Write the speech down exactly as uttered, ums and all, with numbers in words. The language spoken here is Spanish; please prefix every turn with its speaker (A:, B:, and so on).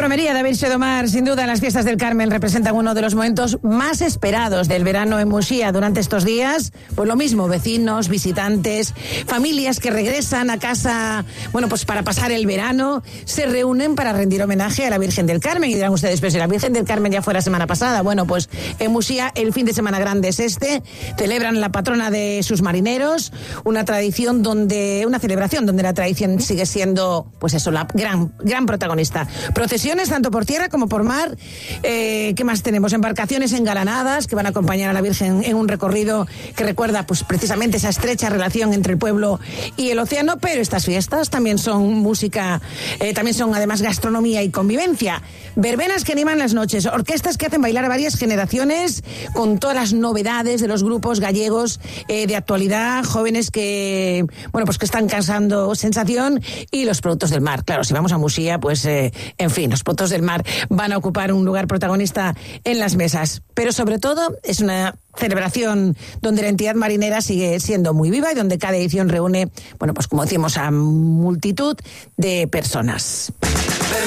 A: Romería de Virxe do Mar, sin duda las fiestas del Carmen representan uno de los momentos más esperados del verano en Muxía durante estos días. Pues lo mismo, vecinos, visitantes, familias que regresan a casa, bueno, pues para pasar el verano, se reúnen para rendir homenaje a la Virgen del Carmen. Y dirán ustedes, pero si la Virgen del Carmen ya fue la semana pasada. Bueno, pues en Muxía el fin de semana grande es este. Celebran la patrona de sus marineros, una tradición donde, una celebración donde la tradición sigue siendo, pues eso, la gran, gran protagonista. Procesiones tanto por tierra como por mar. Eh, ¿Qué más tenemos? Embarcaciones engalanadas que van a acompañar a la Virgen en un recorrido que recuerda pues precisamente esa estrecha relación entre el pueblo y el océano. Pero estas fiestas también son música, eh, también son además gastronomía y convivencia. Verbenas que animan las noches, orquestas que hacen bailar a varias generaciones con todas las novedades de los grupos gallegos eh, de actualidad, jóvenes que, bueno, pues que están causando sensación, y los productos del mar. Claro, si vamos a Muxía, pues eh, en fin, los productos del mar van a ocupar un lugar protagonista en las mesas. Pero sobre todo es una celebración donde la entidad marinera sigue siendo muy viva y donde cada edición reúne, bueno, pues como decimos, a multitud de personas.